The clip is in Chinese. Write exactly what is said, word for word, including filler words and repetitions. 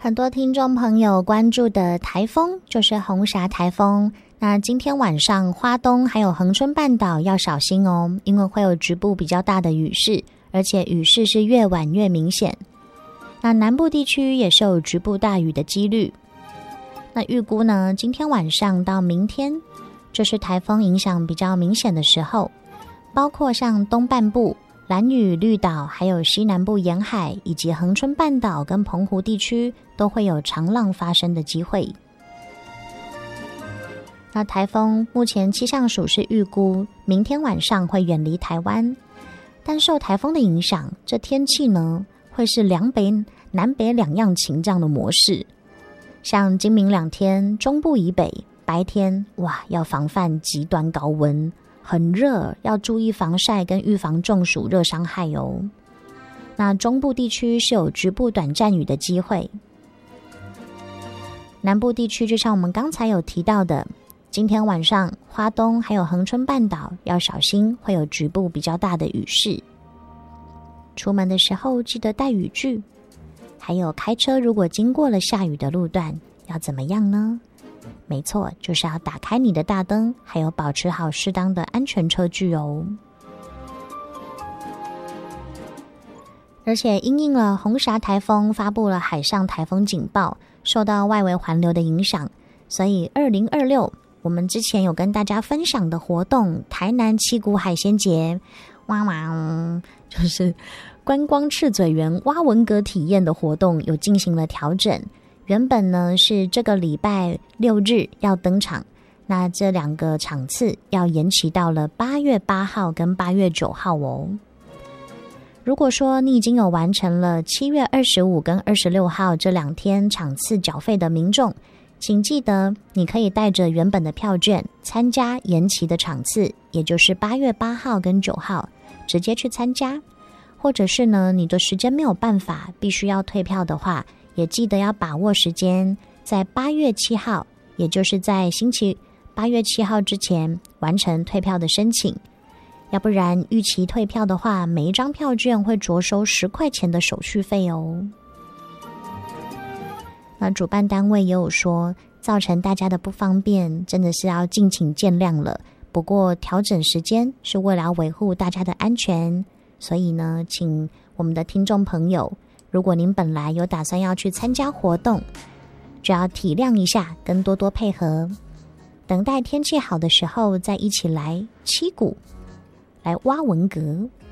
很多听众朋友关注的台风就是红霞台风，那今天晚上花东还有恒春半岛要小心哦，因为会有局部比较大的雨势，而且雨势是越晚越明显。那南部地区也是有局部大雨的几率。那预估呢，今天晚上到明天，这是台风影响比较明显的时候，包括像东半部、兰屿、绿岛，还有西南部沿海以及恒春半岛跟澎湖地区都会有长浪发生的机会。那台风目前气象署是预估明天晚上会远离台湾，但受台风的影响，这天气呢会是两北南北两样晴这样的模式。像今明两天中部以北白天哇要防范极端高温，很热，要注意防晒跟预防中暑热伤害哦。那中部地区是有局部短暂雨的机会，南部地区就像我们刚才有提到的，今天晚上花东还有恒春半岛要小心会有局部比较大的雨势。出门的时候记得带雨具，还有开车如果经过了下雨的路段要怎么样呢？没错，就是要打开你的大灯，还有保持好适当的安全车距哦。而且因应了红霞台风发布了海上台风警报，受到外围环流的影响，所以二零二六我们之前有跟大家分享的活动台南七股海鲜节，哇哇，就是观光赤嘴园蛙文蛤体验的活动有进行了调整。原本呢是这个礼拜六日要登场，那这两个场次要延期到了八月八号跟八月九号哦。如果说你已经有完成了七月二十五跟二十六号这两天场次缴费的民众，请记得你可以带着原本的票券参加延期的场次，也就是八月八号跟九号直接去参加。或者是呢你的时间没有办法必须要退票的话，也记得要把握时间，在八月七号，也就是在星期八月七号之前完成退票的申请，要不然逾期退票的话，每一张票券会着收十块钱的手续费哦。那主办单位也有说，造成大家的不方便，真的是要敬请见谅了。不过调整时间是为了要维护大家的安全，所以呢，请我们的听众朋友，如果您本来有打算要去参加活动，就要体谅一下，跟多多配合，等待天气好的时候再一起来七股来挖文蛤。